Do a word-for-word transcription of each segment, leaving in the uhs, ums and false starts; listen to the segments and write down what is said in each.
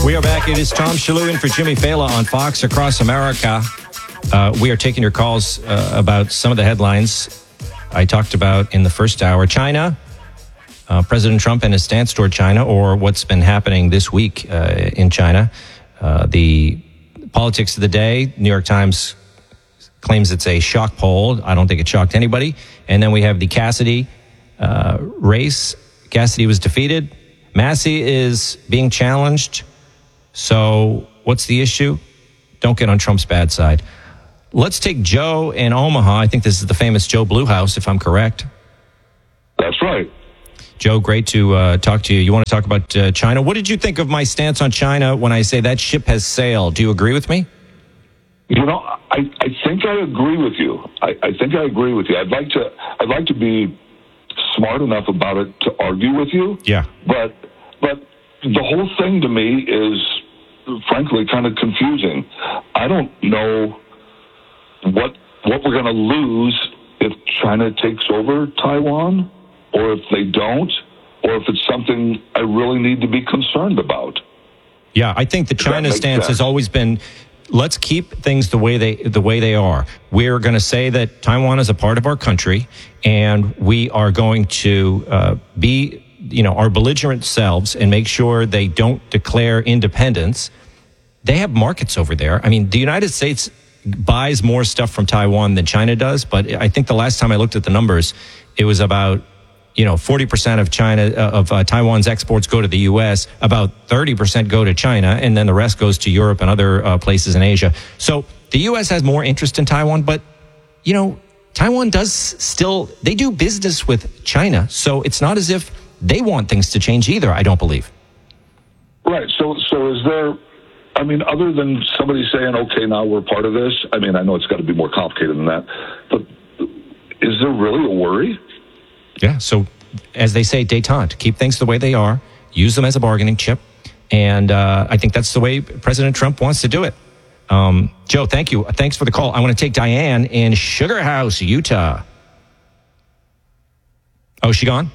We are back. It is Tom Shalhoub in for Jimmy Fallon on Fox Across America. Uh, we are taking your calls uh, about some of the headlines I talked about in the first hour. China, uh, President Trump and his stance toward China, or what's been happening this week uh, in China. Uh, the politics of the day, New York Times claims it's a shock poll. I don't think it shocked anybody. And then we have the Cassidy uh, race. Cassidy was defeated. Massey is being challenged. So what's the issue? Don't get on Trump's bad side. Let's take Joe in Omaha. I think this is the famous Joe Bluehouse, if I'm correct. That's right. Joe, great to uh, talk to you. You want to talk about uh, China? What did you think of my stance on China when I say that ship has sailed? Do you agree with me? You know, I, I think I agree with you. I, I think I agree with you. I'd like to I'd like to be smart enough about it to argue with you. Yeah. But but the whole thing to me is, frankly, kind of confusing. I don't know what what we're going to lose if China takes over Taiwan, or if they don't, or if it's something I really need to be concerned about. Yeah, I think the China stance sense? has always been, let's keep things the way they the way they are. We're going to say that Taiwan is a part of our country, and we are going to uh, be, you know, our belligerent selves and make sure they don't declare independence. They have markets over there. I mean, the United States buys more stuff from Taiwan than China does, but I think the last time I looked at the numbers, it was about, you know, forty percent of China, uh, of uh, Taiwan's exports go to the U S, about thirty percent go to China, and then the rest goes to Europe and other uh, places in Asia. So the U S has more interest in Taiwan, but, you know, Taiwan does still, they do business with China, so it's not as if they want things to change either, I don't believe. Right, so so is there, I mean, other than somebody saying, okay, now we're part of this, I mean, I know it's got to be more complicated than that, but is there really a worry? Yeah, so as they say, détente, keep things the way they are, use them as a bargaining chip, and uh, I think that's the way President Trump wants to do it. Um, Joe, thank you. Thanks for the call. I want to take Diane in Sugar House, Utah. Oh, is she gone?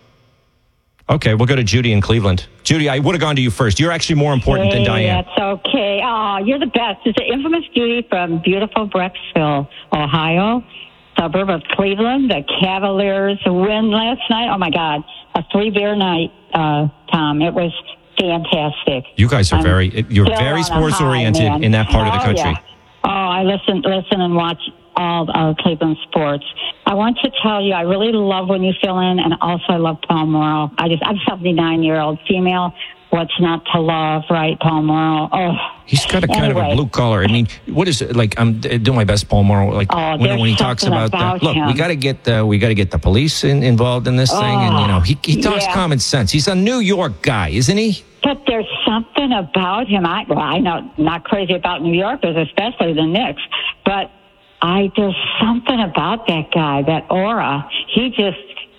Okay, we'll go to Judy in Cleveland. Judy, I would have gone to you first. You're actually more important hey, than Diane. That's okay. Oh, you're the best. It's the infamous Judy from beautiful Brecksville, Ohio, suburb of Cleveland. The Cavaliers win last night. Oh, my God. A three-beer night, uh, Tom. It was fantastic. You guys are I'm very, you're very sports-oriented high, in that part oh, of the country. Yeah. Oh, I listen, listen and watch all uh, Cleveland sports. I want to tell you, I really love when you fill in, and also I love Paul Morrow. I just, I'm a seventy-nine-year-old female. What's not to love, right, Paul Morrow? Oh, he's got a kind anyway. of a blue collar. I mean, what is it like? I'm doing my best, Paul Morrow. Like oh, when, when he talks about, about the, look, him. we got to get the we got to get the police in, involved in this oh, thing, and you know, he he talks yeah. common sense. He's a New York guy, isn't he? But there's something about him. I well, I know not crazy about New Yorkers, especially the Knicks, but I there's something about that guy, that aura. He just.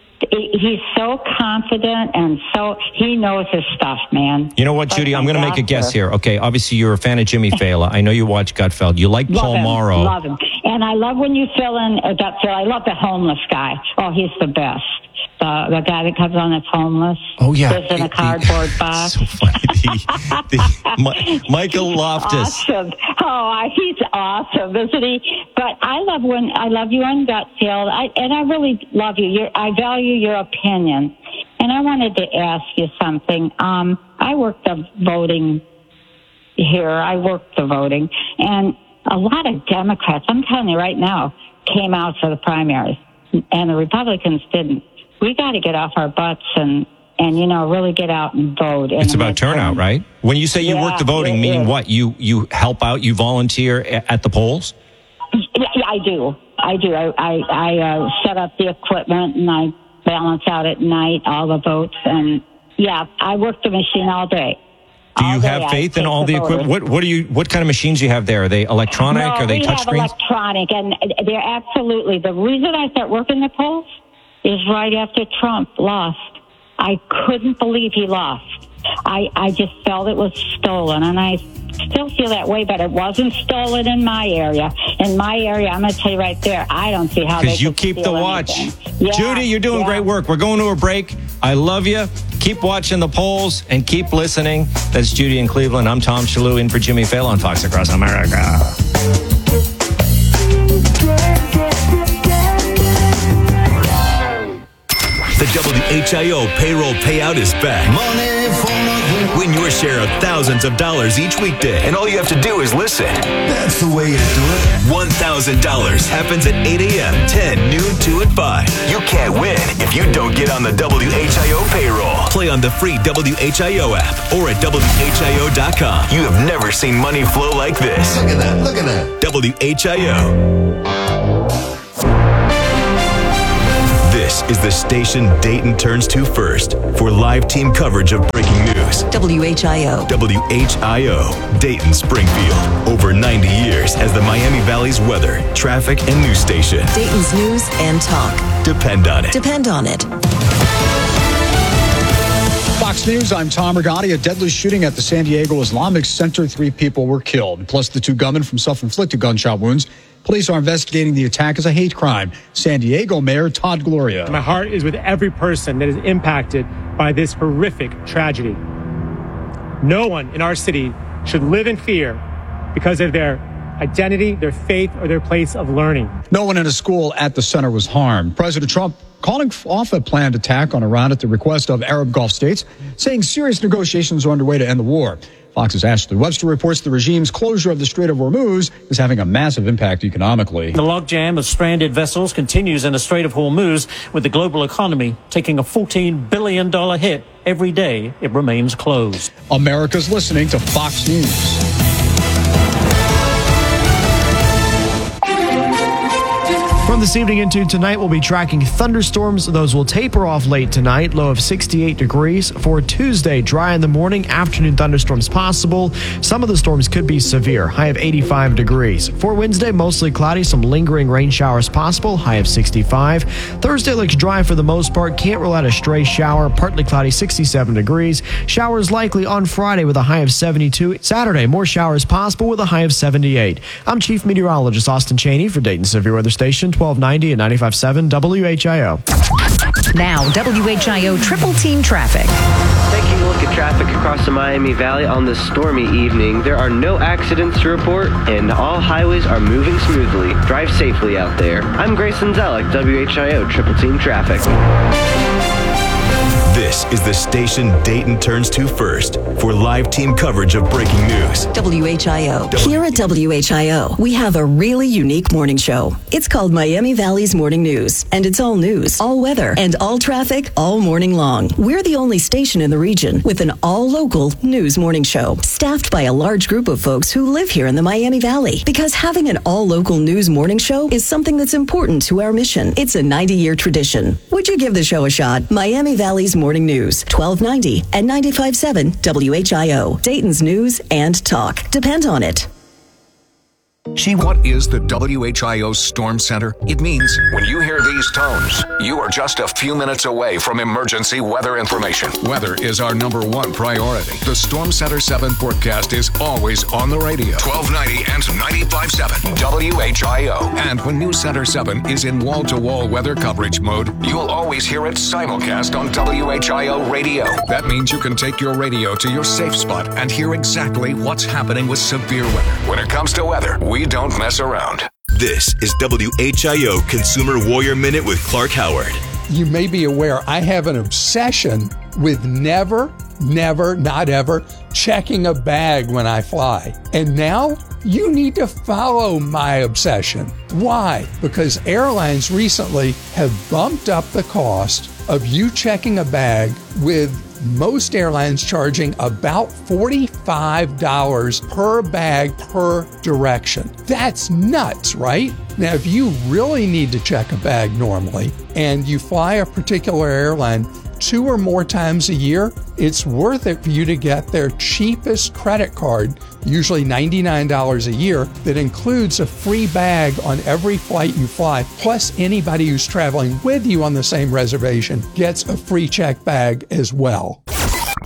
He's so confident, and so he knows his stuff, man. You know what, Judy? I'm going to make a guess here. Okay, obviously you're a fan of Jimmy Fallon. I know you watch Gutfeld. You like love Paul him, Morrow. Love him. And I love when you fill in uh, Gutfeld. I love the homeless guy. Oh, he's the best. The, the guy that comes on that's homeless. Oh, yeah. Lives in a cardboard the, box. So funny. The, the, My, Michael he's Loftus. Awesome. Oh, he's awesome, isn't he? But I love when I love you on Gutfeld, I, and I really love you. You're, I value your opinion. And I wanted to ask you something. Um, I work the voting here. I work the voting. And a lot of Democrats, I'm telling you right now, came out for the primaries, and the Republicans didn't. We got to get off our butts and, and, you know, really get out and vote. It's about turnout, right? When you say you yeah, work the voting, it, mean it, what? You you help out, you volunteer at the polls? Yeah, yeah I do. I do. I, I, I uh, set up the equipment, and I balance out at night all the votes. And, yeah, I work the machine all day. Do you all have faith in all the, the equipment? What what do you? What kind of machines do you have there? Are they electronic? No, Are they touchscreens? we have electronic, and they're absolutely. The reason I start working the polls is right after Trump lost. I couldn't believe he lost. I, I just felt it was stolen, and I still feel that way, but it wasn't stolen in my area. In my area, I'm going to tell you right there, I don't see how they Because you could keep the steal watch. Yeah, Judy, you're doing yeah. great work. We're going to a break. I love you. Keep watching the polls and keep listening. That's Judy in Cleveland. I'm Tom Shalhoub in for Jimmy Fail on Fox Across America. The W H I O payroll payout is back. Money for nothing. Win your share of thousands of dollars each weekday. And all you have to do is listen. That's the way you do it. one thousand dollars happens at eight a.m., ten, noon, two, and five. You can't win if you don't get on the W H I O payroll. Play on the free W H I O app or at W H I O dot com. You have never seen money flow like this. Look at that, look at that. W H I O. This is the station Dayton turns to first for live team coverage of breaking news. W H I O. W H I O, Dayton Springfield. Over ninety years as the Miami Valley's weather, traffic, and news station. Dayton's news and talk. Depend on it. Depend on it. Fox News, I'm Tom Rigotti. A deadly shooting at the San Diego Islamic Center. Three people were killed, plus the two gunmen from self-inflicted gunshot wounds. Police are investigating the attack as a hate crime. San Diego Mayor Todd Gloria. My heart is with every person that is impacted by this horrific tragedy. No one in our city should live in fear because of their identity, their faith, or their place of learning. No one in a school at the center was harmed. President Trump calling off a planned attack on Iran at the request of Arab Gulf states, saying serious negotiations are underway to end the war. Fox's Ashley Webster reports the regime's closure of the Strait of Hormuz is having a massive impact economically. The logjam of stranded vessels continues in the Strait of Hormuz, with the global economy taking a fourteen billion dollars hit every day it remains closed. America's listening to Fox News. From this evening into tonight, we'll be tracking thunderstorms. Those will taper off late tonight, low of sixty-eight degrees. For Tuesday, dry in the morning, afternoon thunderstorms possible. Some of the storms could be severe, high of eighty-five degrees. For Wednesday, mostly cloudy, some lingering rain showers possible, high of sixty-five. Thursday looks dry for the most part, can't rule out a stray shower, partly cloudy, sixty-seven degrees. Showers likely on Friday with a high of seventy-two. Saturday, more showers possible with a high of seventy-eight. I'm Chief Meteorologist Austin Cheney for Dayton Severe Weather Station, twelve ninety and ninety-five point seven W H I O. Now, W H I O Triple Team Traffic. Taking a look at traffic across the Miami Valley on this stormy evening, there are no accidents to report, and all highways are moving smoothly. Drive safely out there. I'm Grayson Zellick, W H I O Triple Team Traffic. This is the station Dayton turns to first for live team coverage of breaking news. W H I O. Here at W H I O, we have a really unique morning show. It's called Miami Valley's Morning News, and it's all news, all weather, and all traffic all morning long. We're the only station in the region with an all-local news morning show, staffed by a large group of folks who live here in the Miami Valley. Because having an all-local news morning show is something that's important to our mission. It's a ninety-year tradition. Would you give the show a shot? Miami Valley's Morning News, twelve ninety and ninety-five point seven W H I O. Dayton's news and talk. Depend on it. She what is the W H I O Storm Center? It means when you hear these tones, you are just a few minutes away from emergency weather information. Weather is our number one priority. The Storm Center seven forecast is always on the radio. twelve ninety and ninety-five point seven W H I O. And when News Center seven is in wall-to-wall weather coverage mode, you'll always hear it simulcast on W H I O radio. That means you can take your radio to your safe spot and hear exactly what's happening with severe weather. When it comes to weather, we don't mess around. This is W H I O Consumer Warrior Minute with Clark Howard. You may be aware I have an obsession with never, never, not ever checking a bag when I fly. And now you need to follow my obsession. Why? Because airlines recently have bumped up the cost of you checking a bag, with most airlines charging about forty-five dollars per bag per direction. That's nuts, right? Now, if you really need to check a bag normally and you fly a particular airline two or more times a year, it's worth it for you to get their cheapest credit card, usually ninety-nine dollars a year, that includes a free bag on every flight you fly. Plus, anybody who's traveling with you on the same reservation gets a free check bag as well.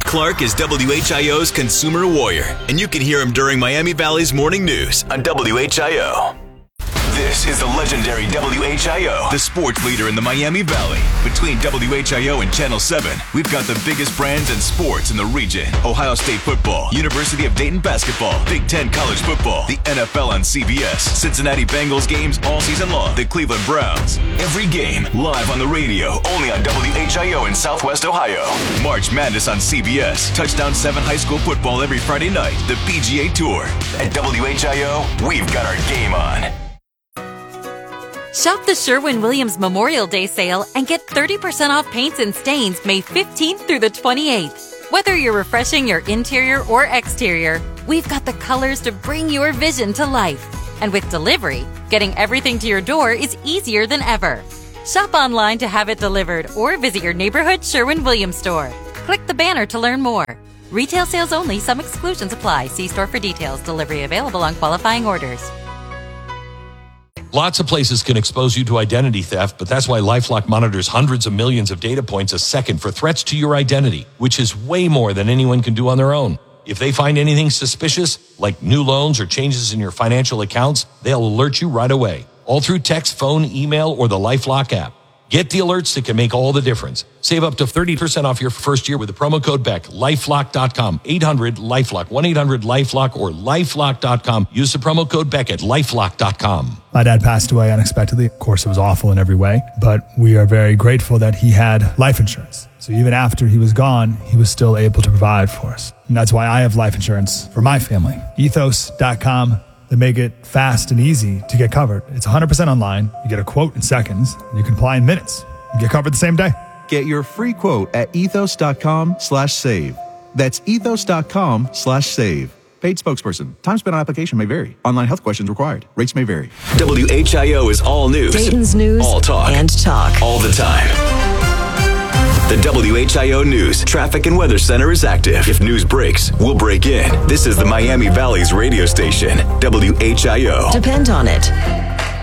Clark is W H I O's consumer warrior, and you can hear him during Miami Valley's morning news on W H I O. This is the legendary W H I O, the sports leader in the Miami Valley. Between W H I O and Channel seven, we've got the biggest brands and sports in the region. Ohio State football, University of Dayton basketball, Big Ten college football, the N F L on C B S, Cincinnati Bengals games all season long, the Cleveland Browns. Every game live on the radio, only on W H I O in Southwest Ohio. March Madness on C B S, Touchdown seven high school football every Friday night, the P G A Tour. At W H I O, we've got our game on. Shop the Sherwin-Williams Memorial Day sale and get thirty percent off paints and stains May fifteenth through the twenty-eighth. Whether you're refreshing your interior or exterior, we've got the colors to bring your vision to life. And with delivery, getting everything to your door is easier than ever. Shop online to have it delivered or visit your neighborhood Sherwin-Williams store. Click the banner to learn more. Retail sales only. Some exclusions apply. See store for details. Delivery available on qualifying orders. Lots of places can expose you to identity theft, but that's why LifeLock monitors hundreds of millions of data points a second for threats to your identity, which is way more than anyone can do on their own. If they find anything suspicious, like new loans or changes in your financial accounts, they'll alert you right away, all through text, phone, email, or the LifeLock app. Get the alerts that can make all the difference. Save up to thirty percent off your first year with the promo code Beck. LifeLock dot com, eight hundred LifeLock, one eight hundred LifeLock, or LifeLock dot com. Use the promo code Beck at LifeLock dot com. My dad passed away unexpectedly. Of course, it was awful in every way, but we are very grateful that he had life insurance. So even after he was gone, he was still able to provide for us. And that's why I have life insurance for my family. Ethos dot com. They make it fast and easy to get covered. It's one hundred percent online. You get a quote in seconds. And you can apply in minutes. You get covered the same day. Get your free quote at ethos dot com slash save. That's ethos dot com slash save. Paid spokesperson. Time spent on application may vary. Online health questions required. Rates may vary. W H I O is all news. Dayton's news. All talk. And talk. All the time. The W H I O News Traffic and Weather Center is active. If news breaks, we'll break in. This is the Miami Valley's radio station, W H I O. Depend on it.